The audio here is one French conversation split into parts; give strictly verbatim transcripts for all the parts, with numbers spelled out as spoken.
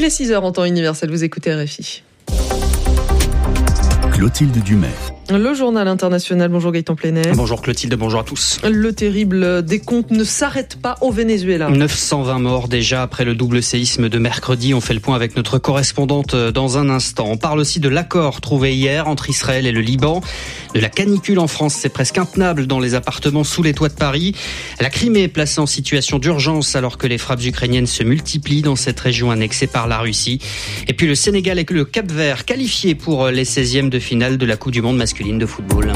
Il est six heures en temps universel, vous écoutez R F I. Clotilde Dumais. Le journal international, bonjour Gaëtan Plenay. Bonjour Clotilde, bonjour à tous. Le terrible décompte ne s'arrête pas au Venezuela. neuf cent vingt morts déjà après le double séisme de mercredi. On fait le point avec notre correspondante dans un instant. On parle aussi de l'accord trouvé hier entre Israël et le Liban. De la canicule en France, c'est presque intenable dans les appartements sous les toits de Paris. La Crimée est placée en situation d'urgence alors que les frappes ukrainiennes se multiplient dans cette région annexée par la Russie. Et puis le Sénégal et le Cap-Vert qualifiés pour les seizièmes de finale de la Coupe du Monde masculine de football.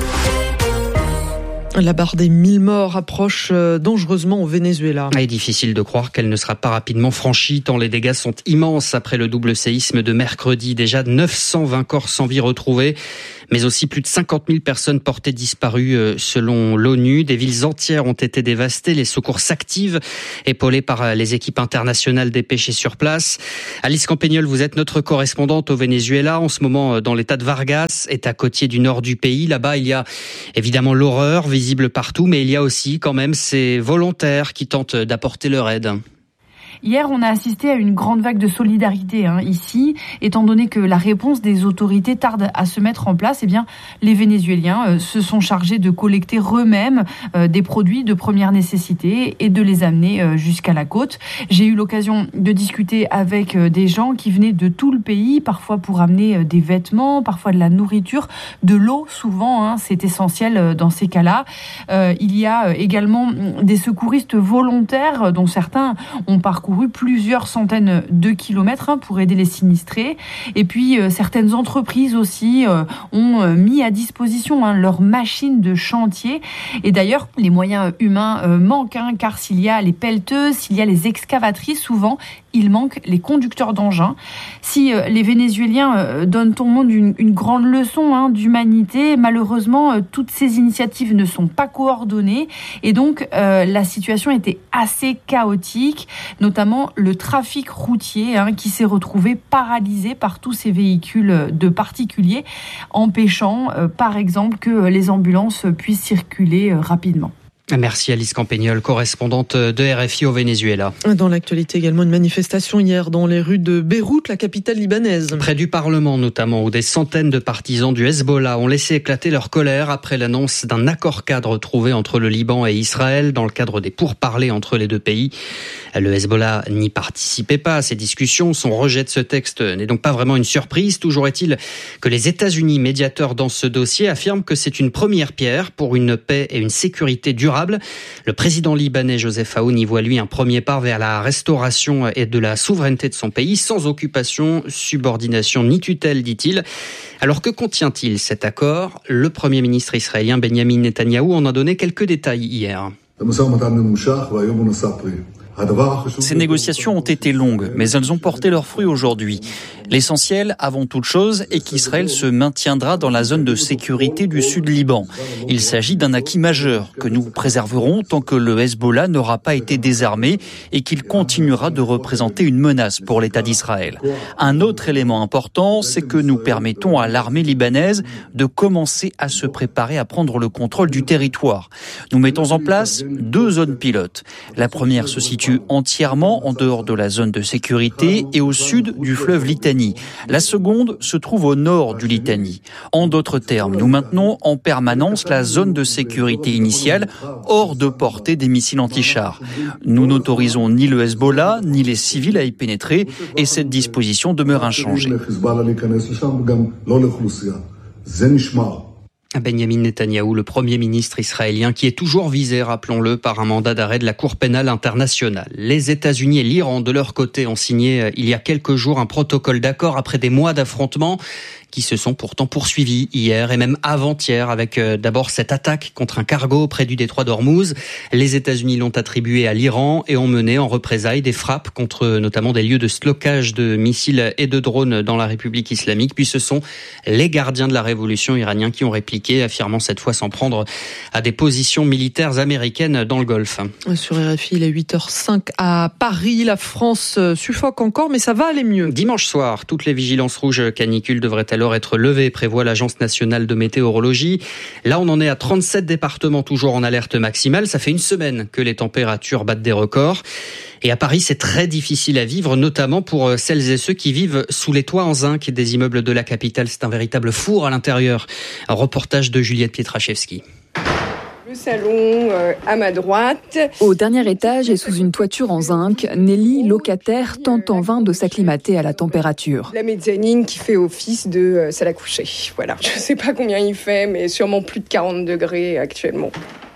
La barre des mille morts approche dangereusement au Venezuela. Il est difficile de croire qu'elle ne sera pas rapidement franchie tant les dégâts sont immenses après le double séisme de mercredi. Déjà neuf cent vingt corps sans vie retrouvés, mais aussi plus de cinquante mille personnes portées disparues selon l'ONU. Des villes entières ont été dévastées. Les secours s'activent, épaulés par les équipes internationales dépêchées sur place. Alice Campagnol, vous êtes notre correspondante au Venezuela, en ce moment dans l'état de Vargas, état côtier du nord du pays. Là-bas, il y a évidemment l'horreur visible partout, mais il y a aussi quand même ces volontaires qui tentent d'apporter leur aide. Hier, on a assisté à une grande vague de solidarité hein, ici, étant donné que la réponse des autorités tarde à se mettre en place. Eh bien, les Vénézuéliens euh, se sont chargés de collecter eux-mêmes euh, des produits de première nécessité et de les amener euh, jusqu'à la côte. J'ai eu l'occasion de discuter avec euh, des gens qui venaient de tout le pays, parfois pour amener euh, des vêtements, parfois de la nourriture, de l'eau souvent, hein, c'est essentiel euh, dans ces cas-là. Euh, il y a euh, également des secouristes volontaires, dont certains ont parcouru plusieurs centaines de kilomètres hein, pour aider les sinistrés. Et puis, euh, certaines entreprises aussi euh, ont euh, mis à disposition hein, leurs machines de chantier. Et d'ailleurs, les moyens humains euh, manquent, hein, car s'il y a les pelleteuses, s'il y a les excavatrices, souvent, il manque les conducteurs d'engins. Si euh, les Vénézuéliens euh, donnent au monde une, une grande leçon hein, d'humanité, malheureusement, euh, toutes ces initiatives ne sont pas coordonnées. Et donc, euh, la situation était assez chaotique, notamment le trafic routier hein, qui s'est retrouvé paralysé par tous ces véhicules de particuliers, empêchant euh, par exemple que les ambulances puissent circuler euh, rapidement. Merci Alice Campagnol, correspondante de R F I au Venezuela. Dans l'actualité également, une manifestation hier dans les rues de Beyrouth, la capitale libanaise. Près du Parlement notamment, où des centaines de partisans du Hezbollah ont laissé éclater leur colère après l'annonce d'un accord-cadre trouvé entre le Liban et Israël dans le cadre des pourparlers entre les deux pays. Le Hezbollah n'y participait pas à ces discussions. Son rejet de ce texte n'est donc pas vraiment une surprise. Toujours est-il que les États-Unis, médiateurs dans ce dossier, affirment que c'est une première pierre pour une paix et une sécurité durable. Le président libanais Joseph Aoun y voit lui un premier pas vers la restauration et de la souveraineté de son pays, sans occupation, subordination ni tutelle, dit-il. Alors que contient-il cet accord ? Le Premier ministre israélien Benjamin Netanyahou en a donné quelques détails hier. Ces négociations ont été longues, mais elles ont porté leurs fruits aujourd'hui. L'essentiel, avant toute chose, est qu'Israël se maintiendra dans la zone de sécurité du sud Liban. Il s'agit d'un acquis majeur que nous préserverons tant que le Hezbollah n'aura pas été désarmé et qu'il continuera de représenter une menace pour l'État d'Israël. Un autre élément important, c'est que nous permettons à l'armée libanaise de commencer à se préparer à prendre le contrôle du territoire. Nous mettons en place deux zones pilotes. La première se situe entièrement en dehors de la zone de sécurité et au sud du fleuve Litani. La seconde se trouve au nord du Litani. En d'autres termes, nous maintenons en permanence la zone de sécurité initiale hors de portée des missiles anti-chars. Nous n'autorisons ni le Hezbollah ni les civils à y pénétrer et cette disposition demeure inchangée. Benjamin Netanyahou, le Premier ministre israélien, qui est toujours visé, rappelons-le, par un mandat d'arrêt de la Cour pénale internationale. Les États-Unis et l'Iran, de leur côté, ont signé il y a quelques jours un protocole d'accord après des mois d'affrontements qui se sont pourtant poursuivis hier et même avant-hier avec euh, d'abord cette attaque contre un cargo près du détroit d'Ormuz. Les États-Unis l'ont attribué à l'Iran et ont mené en représailles des frappes contre notamment des lieux de stockage de missiles et de drones dans la République islamique. Puis ce sont les gardiens de la révolution iraniens qui ont répliqué, affirmant cette fois s'en prendre à des positions militaires américaines dans le Golfe. Sur R F I, il est huit heures cinq à Paris. La France suffoque encore, mais ça va aller mieux. Dimanche soir, toutes les vigilances rouges canicule devraient alors alors être levée, prévoit l'Agence nationale de météorologie. Là, on en est à trente-sept départements toujours en alerte maximale. Ça fait une semaine que les températures battent des records. Et à Paris, c'est très difficile à vivre, notamment pour celles et ceux qui vivent sous les toits en zinc des immeubles de la capitale. C'est un véritable four à l'intérieur. Un reportage de Juliette Pietraszewski. Le salon euh, à ma droite. Au dernier étage et sous une toiture en zinc, Nelly, locataire, tente en vain de s'acclimater à la température. La mezzanine qui fait office de euh, salle à coucher. Voilà. Je ne sais pas combien il fait, mais sûrement plus de quarante degrés actuellement.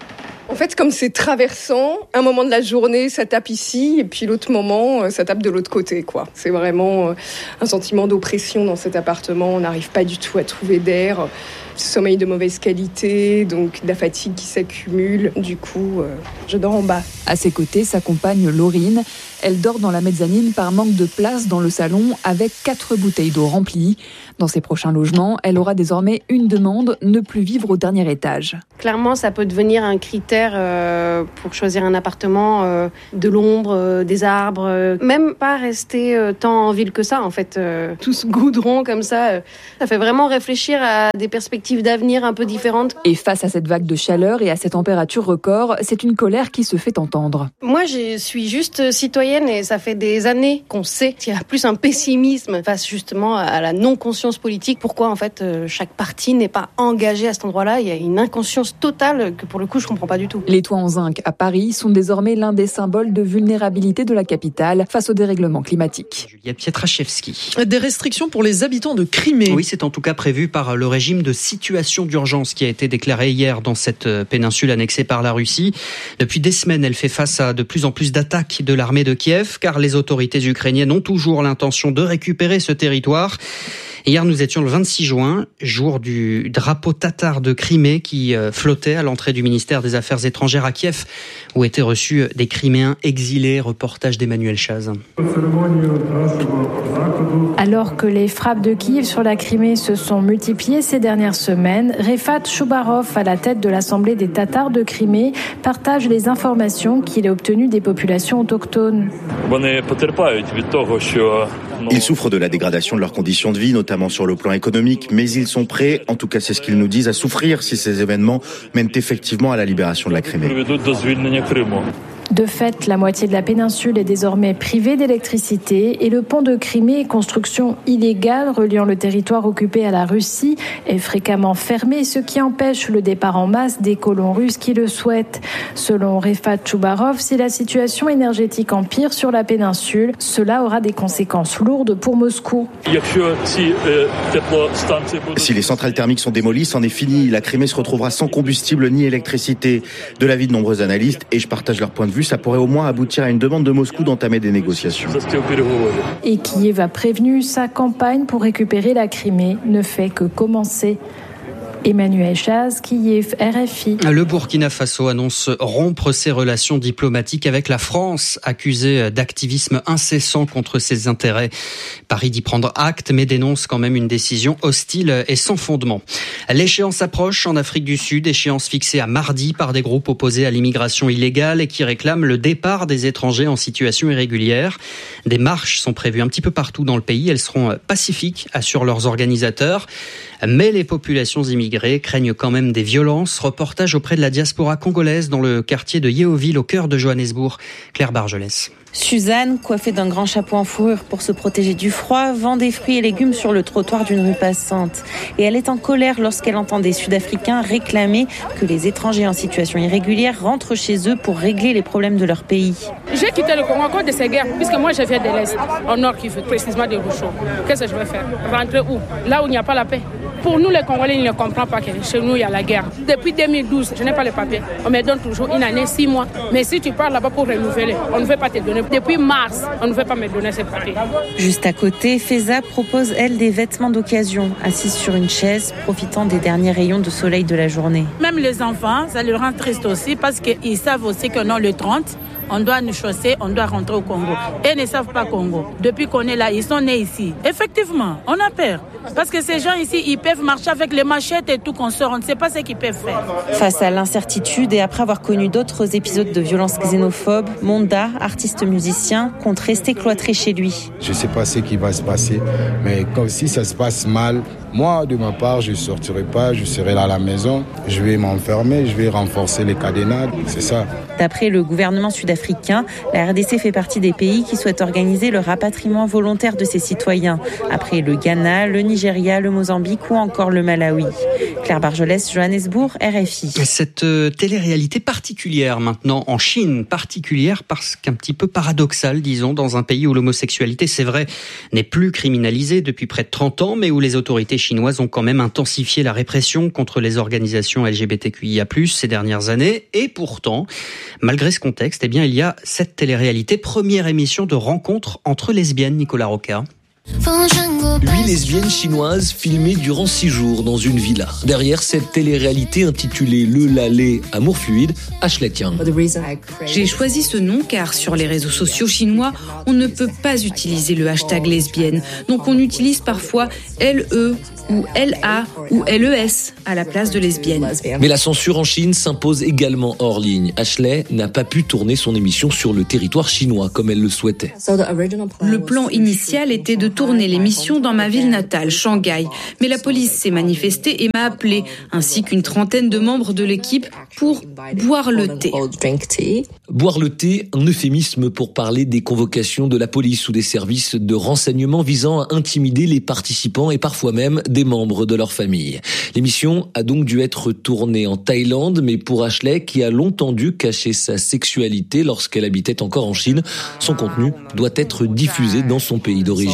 En fait, comme c'est traversant, un moment de la journée, ça tape ici, et puis l'autre moment, ça tape de l'autre côté, quoi. C'est vraiment un sentiment d'oppression dans cet appartement. On n'arrive pas du tout à trouver d'air. Sommeil de mauvaise qualité, donc de la fatigue qui s'accumule. Du coup, euh, je dors en bas. À ses côtés, sa compagne Laurine. Elle dort dans la mezzanine par manque de place dans le salon avec quatre bouteilles d'eau remplies. Dans ses prochains logements, elle aura désormais une demande, ne plus vivre au dernier étage. Clairement, ça peut devenir un critère euh, pour choisir un appartement, euh, de l'ombre, euh, des arbres, euh, même pas rester euh, tant en ville que ça en fait. Euh, tout ce goudron comme ça, euh, ça fait vraiment réfléchir à des perspectives d'avenir un peu différentes. Et face à cette vague de chaleur et à ces températures records, c'est une colère qui se fait entendre. Moi, je suis juste citoyenne et ça fait des années qu'on sait qu'il y a plus un pessimisme face justement à la non-conscience politique. Pourquoi en fait chaque parti n'est pas engagé à cet endroit-là? Il y a une inconscience totale que pour le coup je comprends pas du tout. Les toits en zinc à Paris sont désormais l'un des symboles de vulnérabilité de la capitale face au dérèglement climatique. Juliette Pietraszewski. Des restrictions pour les habitants de Crimée. Oui, c'est en tout cas prévu par le régime de situation d'urgence qui a été déclaré hier dans cette péninsule annexée par la Russie. Depuis des semaines, elle fait face à de plus en plus d'attaques de l'armée de Kiev, car les autorités ukrainiennes ont toujours l'intention de récupérer ce territoire. Hier, nous étions le vingt-six juin, jour du drapeau tatar de Crimée qui flottait à l'entrée du ministère des Affaires étrangères à Kiev, où étaient reçus des Criméens exilés. Reportage d'Emmanuel Chaz. Alors que les frappes de Kiev sur la Crimée se sont multipliées ces dernières semaines, Refat Choubarov, à la tête de l'Assemblée des Tatars de Crimée, partage les informations qu'il a obtenues des populations autochtones. Ils souffrent de la dégradation de leurs conditions de vie, notamment sur le plan économique, mais ils sont prêts, en tout cas c'est ce qu'ils nous disent, à souffrir si ces événements mènent effectivement à la libération de la Crimée. De fait, la moitié de la péninsule est désormais privée d'électricité et le pont de Crimée, construction illégale reliant le territoire occupé à la Russie, est fréquemment fermé, ce qui empêche le départ en masse des colons russes qui le souhaitent. Selon Refat Choubarov, si la situation énergétique empire sur la péninsule, cela aura des conséquences lourdes pour Moscou. Si les centrales thermiques sont démolies, c'en est fini. La Crimée se retrouvera sans combustible ni électricité. De l'avis de nombreux analystes, et je partage leur point de vue, ça pourrait au moins aboutir à une demande de Moscou d'entamer des négociations. Et Kiev a prévenu, sa campagne pour récupérer la Crimée ne fait que commencer. Emmanuel Chaz, Kiev, R F I. Le Burkina Faso annonce rompre ses relations diplomatiques avec la France, accusée d'activisme incessant contre ses intérêts. Paris d'y prendre acte, mais dénonce quand même une décision hostile et sans fondement. L'échéance approche en Afrique du Sud, échéance fixée à mardi par des groupes opposés à l'immigration illégale et qui réclament le départ des étrangers en situation irrégulière. Des marches sont prévues un petit peu partout dans le pays. Elles seront pacifiques, assurent leurs organisateurs. Mais les populations immigrées craignent quand même des violences. Reportage auprès de la diaspora congolaise dans le quartier de Yeoville, au cœur de Johannesburg. Claire Bargelès. Suzanne, coiffée d'un grand chapeau en fourrure pour se protéger du froid, vend des fruits et légumes sur le trottoir d'une rue passante. Et elle est en colère lorsqu'elle entend des Sud-Africains réclamer que les étrangers en situation irrégulière rentrent chez eux pour régler les problèmes de leur pays. J'ai quitté le Congo à cause de ces guerres, puisque moi je viens de l'Est, au nord qui fait précisément des Rochaux. Qu'est-ce que je vais faire? Rentrer où? Là où il n'y a pas la paix. Pour nous les Congolais, ils ne comprennent pas que chez nous il y a la guerre. Depuis deux mille douze, je n'ai pas les papiers. On me donne toujours une année, six mois. Mais si tu pars là-bas pour renouveler, on ne veut pas te donner. Depuis mars, on ne veut pas me donner ces papiers. Juste à côté, Feza propose, elle, des vêtements d'occasion, assise sur une chaise, profitant des derniers rayons de soleil de la journée. Même les enfants, ça les rend tristes aussi parce qu'ils savent aussi que non, le trente, on doit nous chausser, on doit rentrer au Congo. Et ils ne savent pas Congo. Depuis qu'on est là, ils sont nés ici. Effectivement, on a peur. Parce que ces gens ici, ils peuvent marcher avec les machettes et tout qu'on sort. On ne sait pas ce qu'ils peuvent faire. Face à l'incertitude et après avoir connu d'autres épisodes de violence xénophobe, Monda, artiste musicien, compte rester cloîtré chez lui. Je ne sais pas ce qui va se passer, mais comme si ça se passe mal, Moi, de ma part, je ne sortirai pas, je serai là à la maison, je vais m'enfermer, je vais renforcer les cadenas, c'est ça. D'après le gouvernement sud-africain, la R D C fait partie des pays qui souhaitent organiser le rapatriement volontaire de ses citoyens, après le Ghana, le Nigeria, le Mozambique ou encore le Malawi. Claire Bargelès, Johannesburg, R F I. Cette euh, télé-réalité particulière maintenant en Chine, particulière parce qu'un petit peu paradoxale, disons, dans un pays où l'homosexualité, c'est vrai, n'est plus criminalisée depuis près de trente ans, mais où les autorités chinoises ont quand même intensifié la répression contre les organisations L G B T Q I A plus, ces dernières années. Et pourtant, malgré ce contexte, eh bien, il y a cette télé-réalité, première émission de rencontre entre lesbiennes, Nicolas Roca. Huit lesbiennes chinoises filmées durant six jours dans une villa. Derrière cette télé-réalité intitulée Le Lalé Amour Fluide, Ashley Tiang. J'ai choisi ce nom car sur les réseaux sociaux chinois, on ne peut pas utiliser le hashtag lesbienne. Donc on utilise parfois L E ou L A ou L E S à la place de lesbienne. Mais la censure en Chine s'impose également hors ligne. Ashley n'a pas pu tourner son émission sur le territoire chinois comme elle le souhaitait. Le plan initial était de tourner l'émission dans ma ville natale, Shanghai. Mais la police s'est manifestée et m'a appelé, ainsi qu'une trentaine de membres de l'équipe, pour boire le thé. Boire le thé, un euphémisme pour parler des convocations de la police ou des services de renseignement visant à intimider les participants et parfois même des membres de leur famille. L'émission a donc dû être tournée en Thaïlande, mais pour Ashley, qui a longtemps dû cacher sa sexualité lorsqu'elle habitait encore en Chine, son contenu doit être diffusé dans son pays d'origine.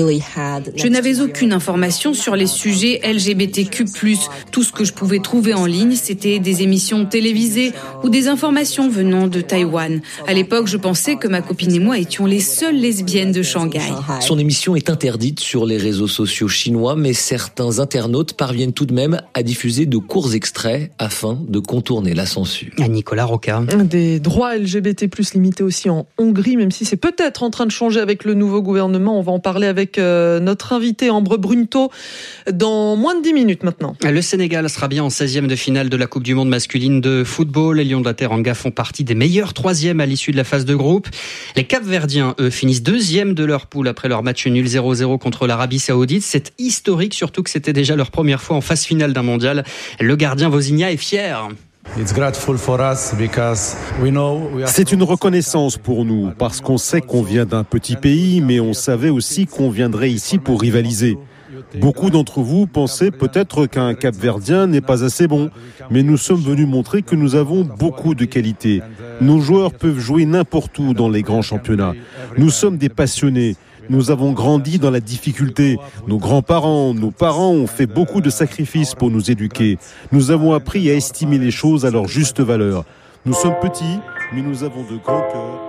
Je n'avais aucune information sur les sujets L G B T Q plus. Tout ce que je pouvais trouver en ligne, c'était des émissions télévisées ou des informations venant de Taïwan. À l'époque, je pensais que ma copine et moi étions les seules lesbiennes de Shanghai. Son émission est interdite sur les réseaux sociaux chinois, mais certains internautes parviennent tout de même à diffuser de courts extraits afin de contourner la censure. Nicolas Roca. Des droits L G B T plus limités aussi en Hongrie, même si c'est peut-être en train de changer avec le nouveau gouvernement. On va en parler avec euh, notre invité Ambre Brunto dans moins de dix minutes maintenant. Le Sénégal sera bien en seizième de finale de la Coupe du Monde masculine de football. Les Lions de la Teranga font partie des meilleurs troisièmes à l'issue de la phase de groupe. Les Cap-Verdiens, eux, finissent deuxième de leur poule après leur match nul zéro zéro contre l'Arabie Saoudite. C'est historique, surtout que c'était déjà leur première fois en phase finale d'un mondial. Le gardien Vozinha est fier. C'est une reconnaissance pour nous, parce qu'on sait qu'on vient d'un petit pays, mais on savait aussi qu'on viendrait ici pour rivaliser. Beaucoup d'entre vous pensaient peut-être qu'un Cap-Verdien n'est pas assez bon, mais nous sommes venus montrer que nous avons beaucoup de qualités. Nos joueurs peuvent jouer n'importe où dans les grands championnats. Nous sommes des passionnés. Nous avons grandi dans la difficulté. Nos grands-parents, nos parents ont fait beaucoup de sacrifices pour nous éduquer. Nous avons appris à estimer les choses à leur juste valeur. Nous sommes petits, mais nous avons de grands cœurs.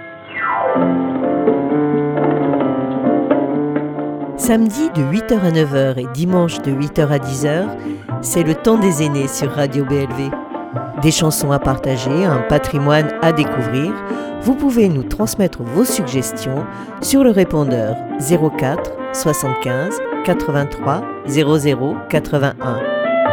Samedi de huit heures à neuf heures et dimanche de huit heures à dix heures, c'est le temps des aînés sur Radio B L V. Des chansons à partager, un patrimoine à découvrir. Vous pouvez nous transmettre vos suggestions sur le répondeur zéro quatre soixante-quinze quatre-vingt-trois zéro zéro quatre-vingt-un.